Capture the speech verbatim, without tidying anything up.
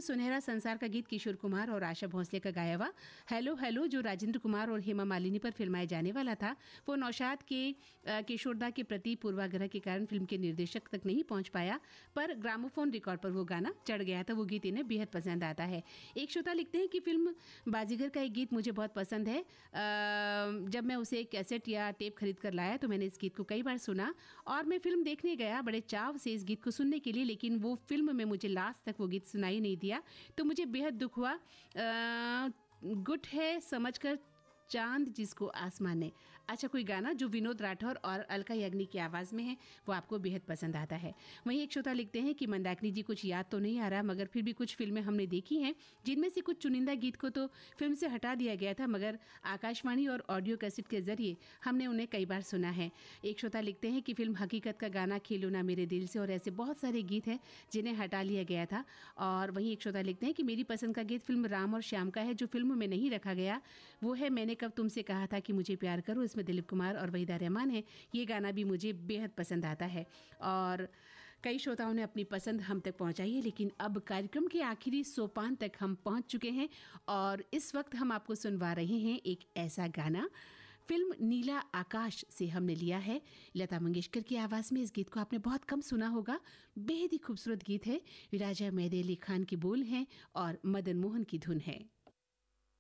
सुनहरा संसार का गीत किशोर कुमार और आशा भोसले का गाया हुआ हेलो हेलो, जो राजेंद्र कुमार और हेमा मालिनी पर फिल्माया जाने वाला था, वो नौशाद के किशोरदा के प्रति पूर्वाग्रह के कारण फिल्म के निर्देशक तक नहीं पहुंच पाया, पर ग्रामोफोन रिकॉर्ड पर वो गाना चढ़ गया था। वो गीत इन्हें बेहद पसंद आता है। एक श्रोता लिखते हैं कि फिल्म बाजीगर का एक गीत मुझे बहुत पसंद है। जब मैं उसे एक कैसेट या टेप खरीद कर लाया तो मैंने इस गीत को कई बार सुना और मैं फिल्म देखने गया बड़े चाव से इस गीत को सुनने के लिए, लेकिन वो फिल्म में मुझे लास्ट तक वो गीत सुनाई नहीं दिया, तो मुझे बेहद दुख हुआ। गुट है समझकर चांद जिसको आसमान ने। अच्छा, कोई गाना जो विनोद राठौर और अलका याग्निक की आवाज़ में है वो आपको बेहद पसंद आता है। वहीं एक श्रोता लिखते हैं कि मंदाकिनी जी, कुछ याद तो नहीं आ रहा, मगर फिर भी कुछ फिल्में हमने देखी हैं जिनमें से कुछ चुनिंदा गीत को तो फिल्म से हटा दिया गया था, मगर आकाशवाणी और ऑडियो कैसेट के जरिए हमने उन्हें कई बार सुना है। एक श्रोता लिखते हैं कि फिल्म हकीकत का गाना खेलो ना मेरे दिल से, और ऐसे बहुत सारे गीत हैं जिन्हें हटा लिया गया था। और वहीं एक श्रोता लिखते हैं कि मेरी पसंद का गीत फिल्म राम और श्याम का है, जो फिल्म में नहीं रखा गया, वो है मैंने कब तुमसे कहा था कि मुझे प्यार करो। इसमें दिलीप कुमार और वहीदा रहमान है। ये गाना भी मुझे बेहद पसंद आता है। और कई श्रोताओं ने अपनी पसंद हम तक पहुंचाई है, लेकिन अब कार्यक्रम के आखिरी सोपान तक हम पहुंच चुके हैं और इस वक्त हम आपको सुनवा रहे हैं एक ऐसा गाना, फिल्म नीला आकाश से हमने लिया है लता मंगेशकर की आवाज़ में। इस गीत को आपने बहुत कम सुना होगा, बेहद ही खूबसूरत गीत है। राजा मेहदी अली खान की बोल हैं और मदन मोहन की धुन है।